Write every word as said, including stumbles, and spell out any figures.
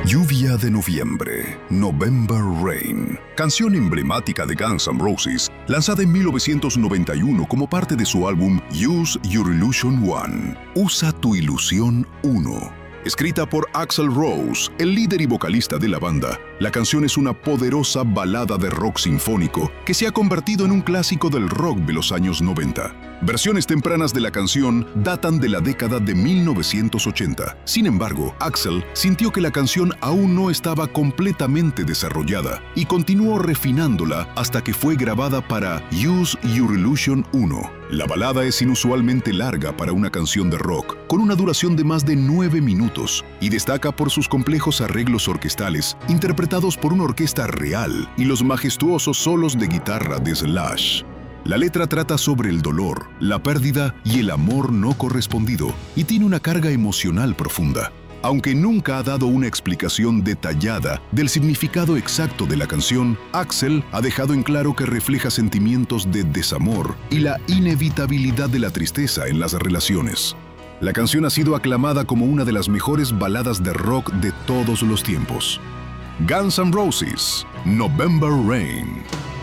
Lluvia de noviembre, November Rain, canción emblemática de Guns N' Roses, lanzada en mil novecientos noventa y uno como parte de su álbum Use Your Illusion uno, Usa tu Ilusión uno. Escrita por Axl Rose, el líder y vocalista de la banda, la canción es una poderosa balada de rock sinfónico que se ha convertido en un clásico del rock de los años noventa. Versiones tempranas de la canción datan de la década de mil novecientos ochenta. Sin embargo, Axl sintió que la canción aún no estaba completamente desarrollada y continuó refinándola hasta que fue grabada para Use Your Illusion uno. La balada es inusualmente larga para una canción de rock, con una duración de más de nueve minutos, y destaca por sus complejos arreglos orquestales, interpretados por una orquesta real, y los majestuosos solos de guitarra de Slash. La letra trata sobre el dolor, la pérdida y el amor no correspondido, y tiene una carga emocional profunda. Aunque nunca ha dado una explicación detallada del significado exacto de la canción, Axl ha dejado en claro que refleja sentimientos de desamor y la inevitabilidad de la tristeza en las relaciones. La canción ha sido aclamada como una de las mejores baladas de rock de todos los tiempos. Guns N' Roses, November Rain.